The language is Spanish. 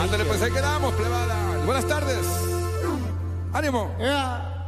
Ándale, pues ahí quedamos, plebada. Buenas tardes. Ánimo. Yeah.